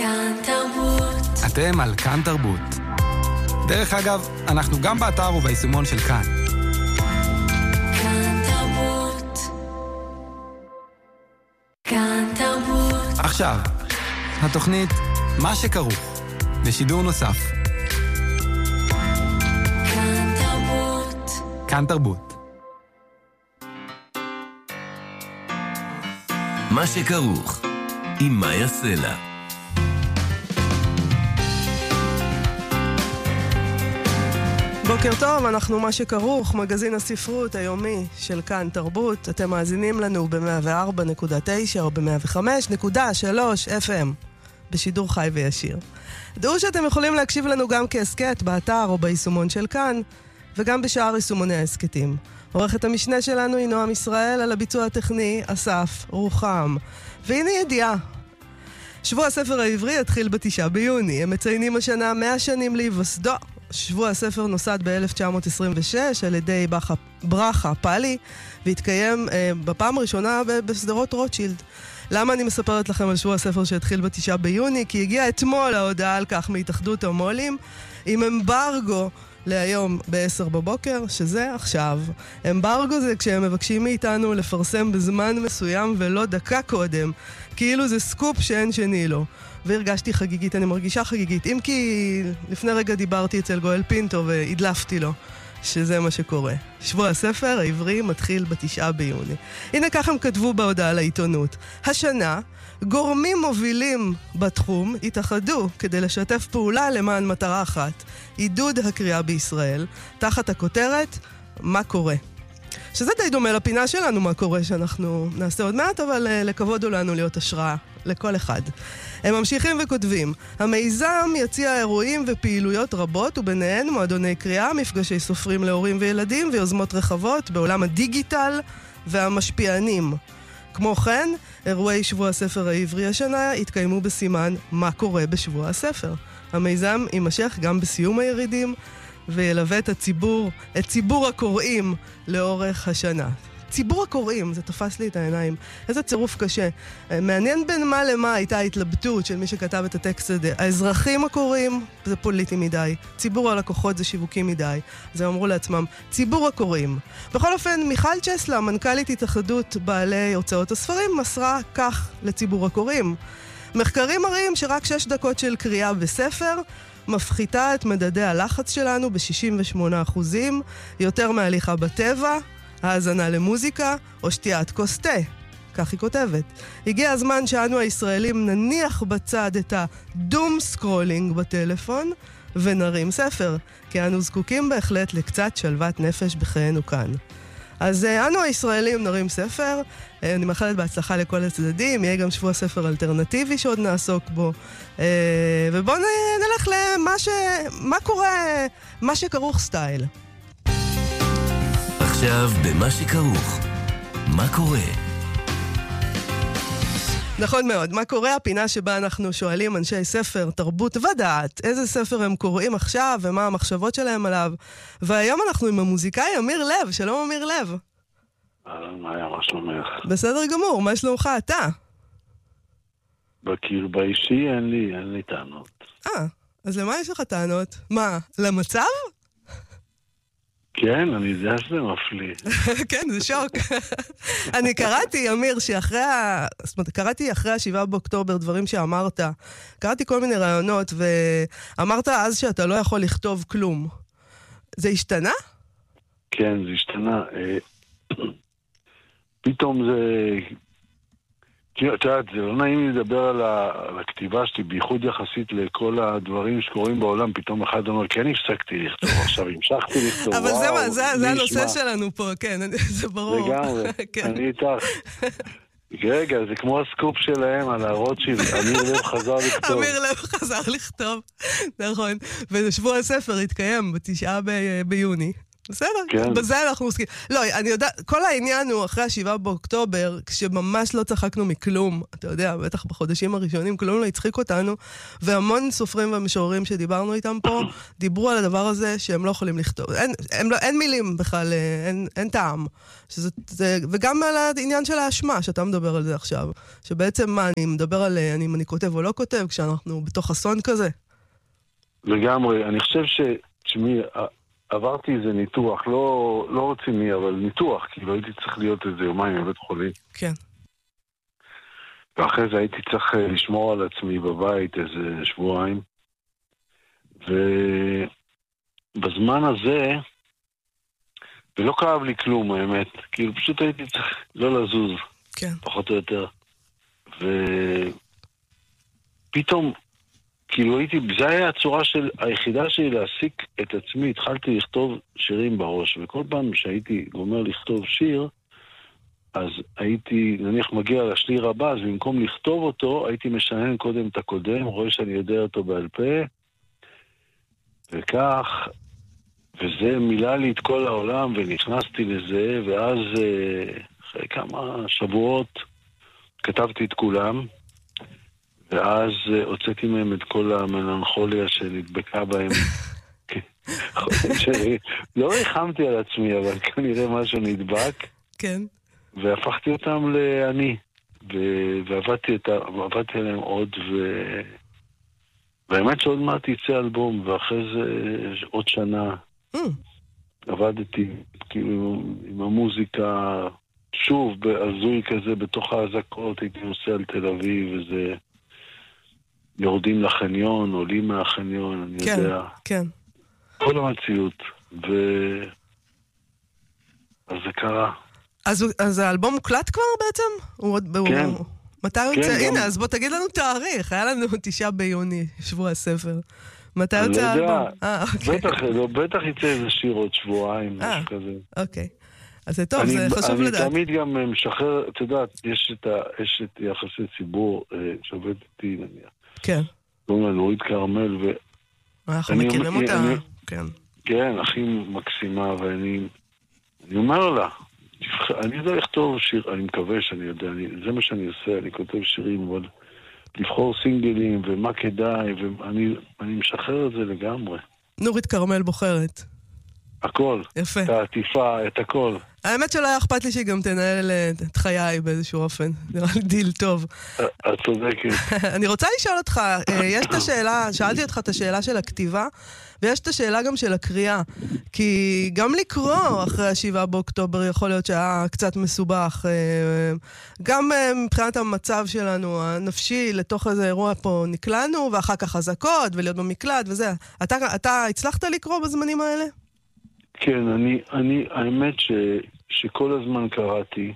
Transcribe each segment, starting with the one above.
כאן תרבות. אתם על כאן תרבות. דרך אגב, אנחנו גם באתר וביישומון של כאן. כאן תרבות. כאן תרבות. עכשיו, התוכנית מה שכרוך, בשידור נוסף. כאן תרבות. כאן תרבות. מה שכרוך, עם מאיה סלע. בוקר טוב, אנחנו מה שכרוך, מגזין הספרות היומי של כאן תרבות. אתם מאזינים לנו ב-104.9 או ב-105.3 FM, בשידור חי וישיר. דעו שאתם יכולים להקשיב לנו גם כעסקט באתר או ביישומון של כאן, וגם בשאר יישומוני העסקטים. עורכת המשנה שלנו היא נועם ישראל, על הביצוע הטכני אסף רוחם. והנה ידיעה. שבוע הספר העברי התחיל ב9 ביוני. הם מציינים השנה 100 שנים להיווסדו. שבוע הספר נוסד ב-1926 על ידי ברכה פאלי, והתקיים בפעם הראשונה בסדרות רוטשילד. למה אני מספרת לכם על שבוע הספר שהתחיל ב9 ביוני? כי הגיעה אתמול ההודעה על כך מהתאחדות המו"לים, עם אמברגו להיום ב-10 בבוקר, שזה עכשיו. אמברגו זה כשהם מבקשים מאיתנו לפרסם בזמן מסוים ולא דקה קודם, כאילו זה סקופ שאין שני לו. והרגשתי חגיגית, אני מרגישה חגיגית, אם כי לפני רגע דיברתי אצל גואל פינטו והדלפתי לו שזה מה שקורה. שבוע הספר העברי מתחיל ב9 ביוני. הנה כך הם כתבו בהודעה לעיתונות. השנה, גורמים מובילים בתחום התאחדו כדי לשתף פעולה למען מטרה אחת, עידוד הקריאה בישראל, תחת הכותרת מה קורה. שזה די דומה לפינה שלנו מה קורה שאנחנו נעשה עוד מעט, אבל לכבוד לנו להיות השראה לכל אחד. הם ממשיכים וכותבים, המיזם יציע אירועים ופעילויות רבות, וביניהן מועדוני קריאה, מפגשי סופרים להורים וילדים ויוזמות רחבות בעולם הדיגיטל והמשפיענים. כמו כן, אירועי שבוע הספר העברי השנה התקיימו בסימן מה קורה בשבוע הספר. המיזם יימשך גם בסיום הירידים, וילווה את ציבור הקוראים לאורך השנה. ציבור הקוראים, זה תפס לי את העיניים. איזה צירוף קשה. מעניין בין מה למה הייתה ההתלבטות של מי שכתב את הטקסט הזה. האזרחים הקוראים, זה פוליטי מדי. ציבור הלקוחות זה שיווקי מדי. אז הם אמרו לעצמם, ציבור הקוראים. בכל אופן, מיכל צ'סלה, מנכ"לית התאחדות בעלי הוצאות הספרים, מסרה כך לציבור הקוראים. מחקרים מראים שרק 6 דקות של קריאה בספר מפחיתה את מדדי הלחץ שלנו ב-68%, יותר מהליכה בטבע, האזנה למוזיקה או שתיית כוס תה. כך היא כותבת. הגיע הזמן שאנו הישראלים נניח בצד את הדום סקרולינג בטלפון ונרים ספר, כי אנו זקוקים בהחלט לקצת שלוות נפש בחיינו כאן. אז אנו הישראלים נרים ספר, אני מאחלת בהצלחה לכל הצדדים, יהיה גם שבוע ספר אלטרנטיבי שעוד נעסוק בו, ובואו נלך מה קורה, מה שכרוך סטייל. עכשיו במה שכרוך, מה קורה? נכון מאוד, מה קורה? הפינה שבה אנחנו שואלים אנשי ספר, תרבות ודעת, איזה ספר הם קוראים עכשיו ומה המחשבות שלהם עליו. והיום אנחנו עם המוזיקאי אמיר לב. שלום אמיר לב. מאיה, מה שלומך? בסדר גמור, מה שלומך אתה? בקיר באישי אין לי טענות. אז למה יש לך טענות? מה, למצב? כן, אני יודע שזה מפליא. כן, זה שוק. אני קראתי, אמיר, קראתי אחרי 7 באוקטובר דברים שאמרת. קראתי כל מיני רעיונות, ואמרת אז שאתה לא יכול לכתוב כלום. זה השתנה? כן, זה השתנה. פתאום זה... את יודעת, זה לא נעים לי לדבר על הכתיבה שלי, בייחוד יחסית לכל הדברים שקורים בעולם. פתאום אחד אומר, כן, הפסקתי לכתוב, עכשיו המשכתי לכתוב. אבל זה הנושא שלנו פה, כן, זה ברור. לגמרי, אני איתך. רגע, זה כמו הסקופ שלהם על הרוטשילד, אמיר לב חזר לכתוב. אמיר לב חזר לכתוב, נכון. ושבוע הספר התקיים ב9 ביוני. בסדר, בזה אנחנו עוסקים. לא, אני יודע, כל העניין הוא אחרי 7 באוקטובר, כשממש לא צחקנו מכלום, אתה יודע, בטח בחודשים הראשונים, כלום לא הצחיק אותנו, והמון סופרים ומשוררים שדיברנו איתם פה, דיברו על הדבר הזה שהם לא יכולים לכתוב. אין מילים בכלל, אין טעם. וגם על העניין של האשמה, שאתה מדבר על זה עכשיו, שבעצם מה, אני מדבר על אם אני כותב או לא כותב, כשאנחנו בתוך אסון כזה. לגמרי, אני חושב שמי... עברתי איזה ניתוח, לא רציני, אבל ניתוח, כאילו הייתי צריך להיות איזה יומיים בבית חולים. כן. ואחרי זה הייתי צריך לשמור על עצמי בבית איזה שבועיים. ובזמן הזה, ולא כאב לי כלום, האמת. כאילו פשוט הייתי צריך לא לזוז. כן. פחות או יותר. ופתאום, כאילו זה היה הצורה היחידה שלי להסיק את עצמי, התחלתי לכתוב שירים בראש, וכל פעם שהייתי גומר לכתוב שיר, אז הייתי, נניח מגיע לשיר הבא, אז במקום לכתוב אותו, הייתי משנן קודם את הקודם, רואה שאני יודע אותו בעל פה, וכך, וזה מילא לי את כל העולם, ונכנסתי לזה, ואז אחרי כמה שבועות כתבתי את כולם, ואז הוצאתי מהם את כל המלנכוליה שנדבקה בהם. לא ריחמתי על עצמי, אבל כנראה משהו נדבק. כן. והפכתי אותם לעני. ועבדתי עליהם עוד, והאמת שעוד מעט יצא אלבום, ואחרי זה עוד שנה עבדתי כאילו עם המוזיקה, שוב בעזוי כזה, בתוך ההזקות, הייתי נוסע על תל אביב, וזה... יורדים לחניון, עולים מהחניון, אני יודע. כן. כל המציאות. אז זה קרה. אז האלבום מוקלט כבר בעצם? כן. מתי הוא יוצא? הנה, אז בוא תגיד לנו תאריך. היה לנו 9 ביוני, שבוע הספר. מתי יוצא האלבום? בטח יצא איזה שיר עוד שבועיים, משהו כזה. אוקיי. אז זה טוב, זה חשוב לדעת. אני תמיד גם משחרר, אתה יודעת, יש את יחסי ציבור שעובד איתי, נניח. כן. קוראים לה נורית כרמל, אנחנו מכירים אותה, כן. כן, הכי מקסימה, ואני אומר לה, אני יודע לכתוב שיר, אני מקווה שאני יודע, זה מה שאני עושה, אני כותב שירים, אבל לבחור סינגלים, ומה כדאי, ואני משחרר את זה לגמרי. נורית כרמל בוחרת. הכל. יפה. את העטיפה, את הכל. האמת שלא היה אכפת לי שהיא גם תנהל את חיי באיזשהו אופן. נראה לי דיל טוב. את צודקת. אני רוצה לשאול אותך, יש את השאלה, שאלתי אותך את השאלה של הכתיבה, ויש את השאלה גם של הקריאה. כי גם לקרוא אחרי 7 באוקטובר יכול להיות שהיה קצת מסובך. גם מבחינת המצב שלנו, הנפשי, לתוך איזה אירוע פה נקלענו, ואחר כך חזקות, ולהיות במקלט וזה. אתה הצלחת לקרוא בזמנים האלה? כן, האמת שכל הזמן קראתי,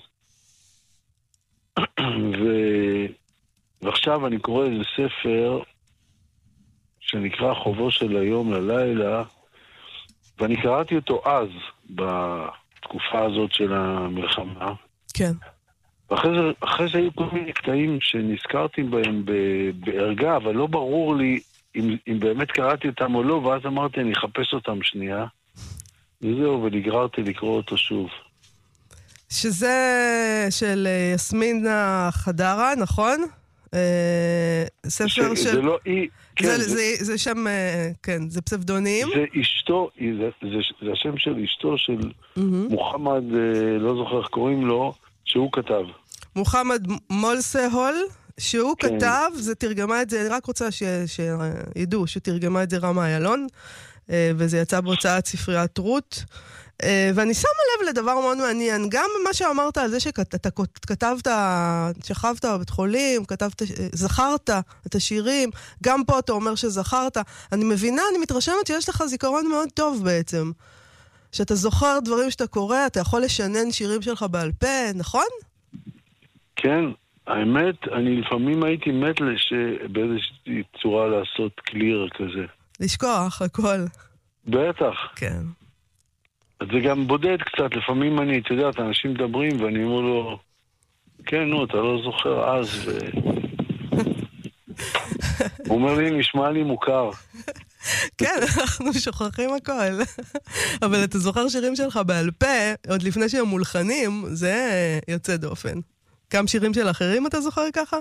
ועכשיו אני קורא איזה ספר שנקרא חובו של היום ללילה, ואני קראתי אותו אז, בתקופה הזאת של המלחמה. כן. ואחרי זה היו כל מיני קטעים שנזכרתי בהם בערגה, אבל לא ברור לי אם באמת קראתי אותם או לא, ואז אמרתי, אני אחפש אותם שנייה. וזהו, ונגררתי לקרוא אותו שוב. שזה של יסמינה חדרה, נכון? ספר של... זה לא היא... זה שם, כן, זה פסבדונים. זה אשתו, זה השם של אשתו של מוחמד, לא זוכר איך קוראים לו, שהוא כתב. מוחמד מולסהול, שהוא כתב, זה תרגמה את זה, אני רק רוצה שידעו שתרגמה את זה רמה איילון, וזה יצא בהוצאת ספריית רות. ואני שמה לב לדבר מאוד מעניין, גם מה שאמרת על זה שאתה כתבת, שכבת בבית חולים, זכרת את השירים, גם פה אתה אומר שזכרת. אני מבינה, אני מתרשמת שיש לך זיכרון מאוד טוב בעצם. שאתה זוכר דברים שאתה קורא, אתה יכול לשנן שירים שלך בעל פה, נכון? כן, האמת, אני לפעמים הייתי מת באיזושהי צורה לעשות קליר כזה. לשכוח, הכל. בטח. כן. אז זה גם בודד קצת, לפעמים אני, אתה יודע, אנשים מדברים ואני אומר לו, כן, נו, אתה לא זוכר אז, הוא אומר לי, נשמע לי מוכר. כן, אנחנו שוכחים הכל. אבל אתה זוכר שירים שלך בעל פה, עוד לפני שהם מולחנים, זה יוצא דופן. כמה שירים של אחרים אתה זוכר ככה?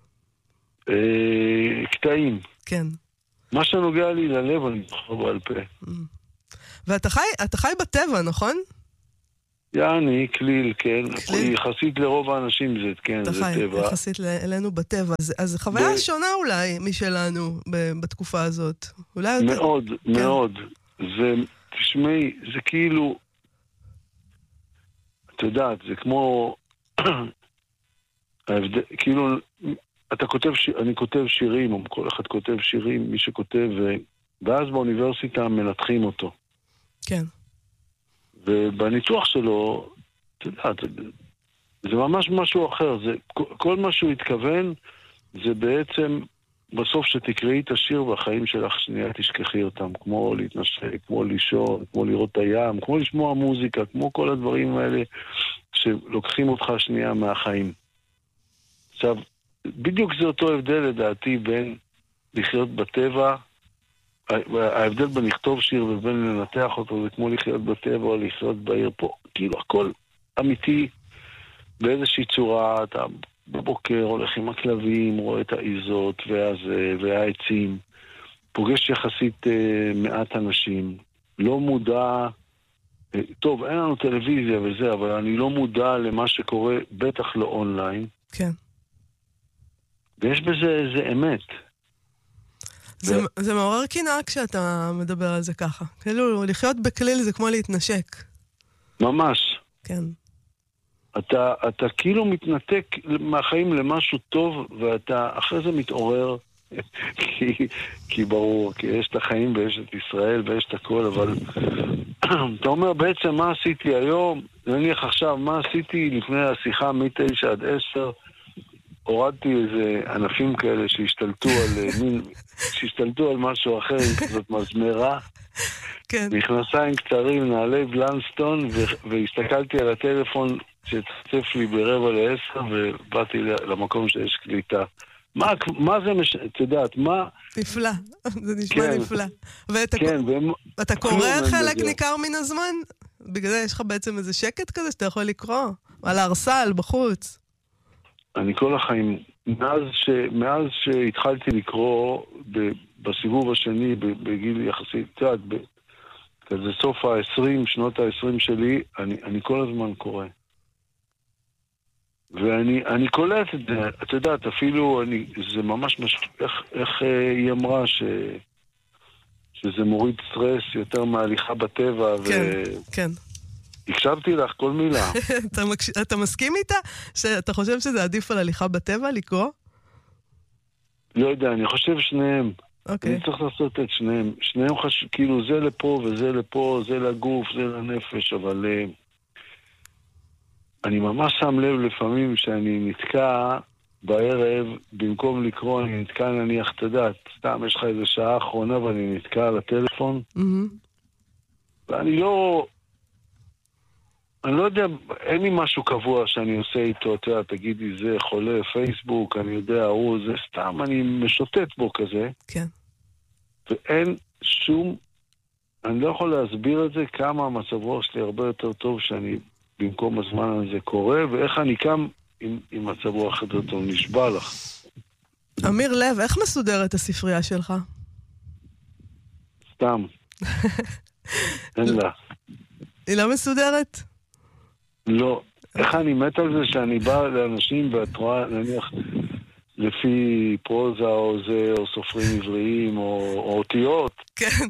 קטעים. כן. מה שנוגע לי ללב אני זוכר בעל פה. ואתה חי בטבע, נכון? יעני, כליל, כן. יחסית לרוב האנשים זה, כן, זה טבע. אתה חי יחסית אלינו בטבע. אז חוויה שונה אולי משלנו בתקופה הזאת. מאוד, מאוד. זה, תשמעי, זה כאילו, את יודעת, זה כמו, כאילו, אני כותב שירים, או כל אחד כותב שירים, מי שכותב, ואז באוניברסיטה מנתחים אותו. כן. ובניתוח שלו, אתה יודע, זה ממש משהו אחר. כל מה שהוא התכוון, זה בעצם, בסוף שתקראי את השיר והחיים שלך שנייה תשכחי אותם, כמו להתנשק, כמו לישון, כמו לראות את הים, כמו לשמוע מוזיקה, כמו כל הדברים האלה שלוקחים אותך שנייה מהחיים. עכשיו, בדיוק זה אותו הבדל לדעתי בין לחיות בטבע, ההבדל בין לכתוב שיר ובין לנתח אותו זה כמו לחיות בטבע או לחיות בעיר פה. כאילו הכל אמיתי באיזושהי צורה. אתה בבוקר הולך עם הכלבים, רואה את העיזות והעצים, פוגש יחסית מעט אנשים, לא מודע, טוב אין לנו טלוויזיה וזה, אבל אני לא מודע למה שקורה, בטח לא אונליין. כן. ויש בזה איזה אמת. זה מעורר קנאה כשאתה מדבר על זה ככה. כאילו, לחיות בכליל זה כמו להתנשק. ממש. כן. אתה כאילו מתנתק מהחיים למשהו טוב, ואתה אחרי זה מתעורר, כי ברור, כי יש את החיים ויש את ישראל ויש את הכל, אבל אתה אומר בעצם מה עשיתי היום, נניח עכשיו, מה עשיתי לפני השיחה מ-9 עד 10, הורדתי איזה ענפים כאלה שהשתלטו על משהו אחר, זאת מזמרה, כן. מכנסיים קצרים, נעלי בלנסטון, והסתכלתי על הטלפון שצפצף לי ב9:45, ובאתי למקום שיש קליטה. מה זה את יודעת, מה? נפלא, זה נשמע נפלא. ואתה קורא חלק ניכר מן הזמן? בגלל זה יש לך בעצם איזה שקט כזה שאתה יכול לקרוא? על הארסל, בחוץ? אני כל החיים, מאז שהתחלתי לקרוא בסיבוב השני, בגיל יחסית, קצת, כזה סוף שנות ה-20 שלי, אני כל הזמן קורא. ואני קולט את זה, את יודעת, אפילו זה ממש איך היא אמרה שזה מוריד סטרס יותר מהליכה בטבע. כן, כן. הקשבתי לך כל מילה. אתה מסכים איתה? שאתה חושב שזה עדיף על הליכה בטבע, לקרוא? לא יודע, אני חושב שניהם. אוקיי. אני צריך לעשות את שניהם. שניהם כאילו זה לפה וזה לפה, זה לגוף, זה לנפש, אבל אני ממש שם לב לפעמים שאני נתקע בערב, במקום לקרוא, אני נתקע נניח, אתה יודעת, סתם יש לך איזו שעה האחרונה ואני נתקע על הטלפון, ואני לא יודע, אין לי משהו קבוע שאני עושה איתו, אתה יודע, תגידי, זה חולה, פייסבוק, אני יודע, זה סתם, אני משוטט בו כזה. כן. ואין שום, אני לא יכול להסביר את זה, כמה המצב רוח שלי הרבה יותר טוב שאני במקום הזמן הזה קורא, ואיך אני קם עם מצב רוח יותר טוב, נשבע לך. אמיר לב, איך מסודרת הספרייה שלך? סתם. אין לה. היא לא מסודרת? לא. איך אני מת על זה שאני בא לאנשים ואת רואה, נניח, לפי פרוזה או זה, או סופרים עבריים, או אותיות. כן.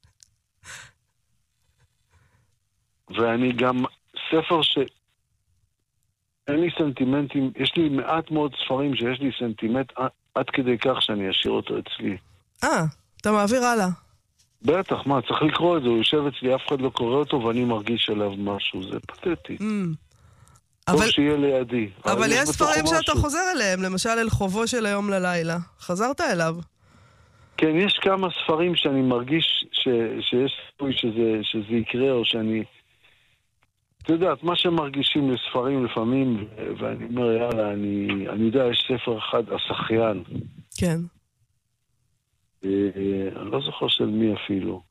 ואני גם ספר אין לי סנטימנטים, יש לי מעט מאוד ספרים שיש לי סנטימנט עד כדי כך שאני אשאיר אותו אצלי. אתה מעביר הלאה. בטח, מה, צריך לקרוא את זה, הוא יושב אצלי, אף אחד לא קורא אותו ואני מרגיש עליו משהו, זה פתטי. טוב שיהיה לידי. אבל יש ספרים שאתה חוזר אליהם, למשל אל חובו של היום ללילה. חזרת אליו? כן, יש כמה ספרים שאני מרגיש שיש סיכוי שזה יקרה, או שאני... אתה יודעת, מה שמרגישים לספרים לפעמים, ואני אומר, יאללה, אני יודע, יש ספר אחד, השחיין. כן. אני לא זוכר של מי אפילו.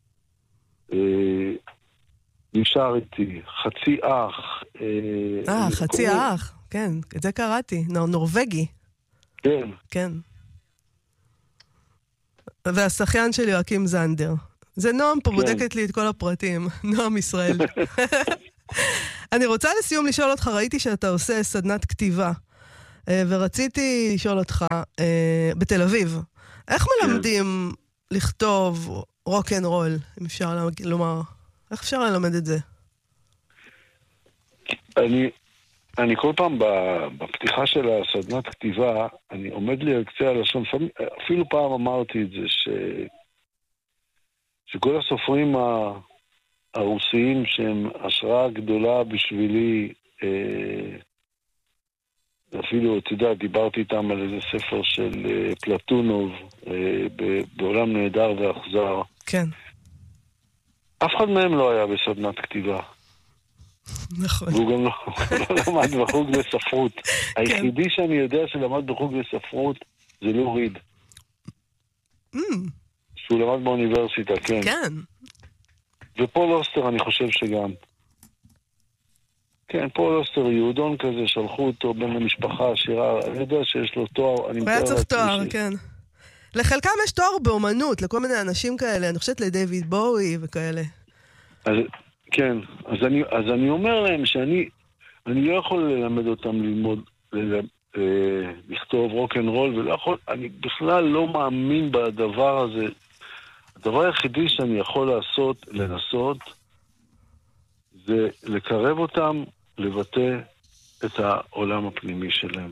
נשאר איתי, חצי אח. חצי האח, כן, את זה קראתי, נורווגי. כן. כן. והשחיין של יואקים זנדר. זה נועם פה, בודקת לי את כל הפרטים. נועם ישראל. אני רוצה לסיום לשאול אותך, ראיתי שאתה עושה סדנת כתיבה, ורציתי לשאול אותך, בתל אביב, איך מלמדים לכתוב רוק אנד רול, אם אפשר לומר? איך אפשר ללמד את זה? אני כל פעם בפתיחה של הסדנת כתיבה, אני עומד לי על קצה הלשון, אפילו פעם אמרתי את זה, שכל הסופרים הרוסיים שהם השראה גדולה בשבילי, אפילו, אתה יודע, דיברתי איתם על איזה ספר של פלטונוב, בעולם נהדר ואכזר. כן. אף אחד מהם לא היה בסדנת כתיבה. נכון. והוא גם לא למד בחוג בספרות. היחידי שאני יודע שלמד בחוג בספרות זה לא ריד. שהוא למד באוניברסיטה, כן. כן. ופול אוסטר אני חושב שגם. כן, פול אוסטר יהודון כזה, שלחו אותו בין המשפחה עשירה, אני יודע שיש לו תואר. הוא היה צריך תואר, כן. לחלקם יש תואר באומנות, לכל מיני אנשים כאלה, אני חושבת לדיוויד בואי וכאלה. כן, אז אני אומר להם שאני לא יכול ללמד אותם ללמוד, לכתוב רוק אנד רול, ולא יכול, אני בכלל לא מאמין בדבר הזה. הדבר היחידי שאני יכול לנסות, זה לקרב אותם, לבטא את העולם הפנימי שלהם.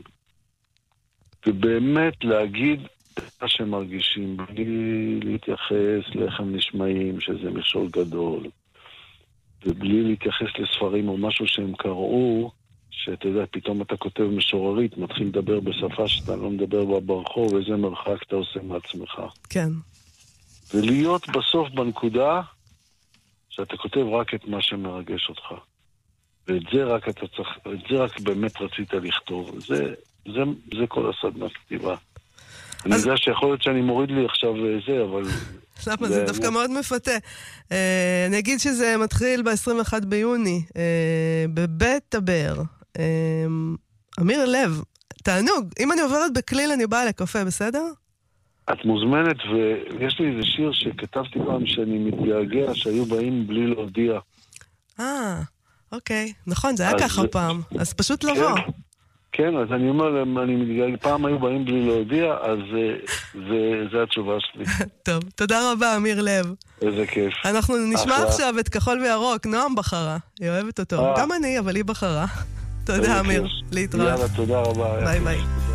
ובאמת להגיד את מה שהם מרגישים, בלי להתייחס לאיך הם נשמעים, שזה מכשול גדול. ובלי להתייחס לספרים או משהו שהם קראו, שאתה יודע, פתאום אתה כותב משוררית, מתחיל לדבר בשפה שאתה לא מדבר בה ברחוב, ואיזה מרחק אתה עושה מעצמך. כן. ולהיות בסוף בנקודה, שאתה כותב רק את מה שמרגש אותך. ואת זה רק אתה צריך, את זה רק באמת רצית לכתוב. זה כל הסדנת כתיבה. אני יודע שיכול להיות שאני מוריד לי עכשיו זה, אבל... למה? זה דווקא מאוד מפתה. אני אגיד שזה מתחיל ב-21 ביוני, בבית הבר. אמיר לב, תענוג. אם אני עוברת בכליל, אני באה לקפה, בסדר? את מוזמנת, ויש לי איזה שיר שכתבתי פעם שאני מתגעגע, שהיו באים בלי להודיע. אוקיי. נכון, זה היה ככה פעם. אז פשוט לבוא. כן, אז אני אומר להם, אני מתגעגע, פעם היו באים בלי להודיע, אז זה התשובה שלי. טוב, תודה רבה, אמיר לב. איזה כיף. אנחנו נשמע עכשיו את כחול וירוק, נועם בחרה. היא אוהבת אותו. גם אני, אבל היא בחרה. תודה, אמיר. להתראות. יאללה, תודה רבה. ביי ביי.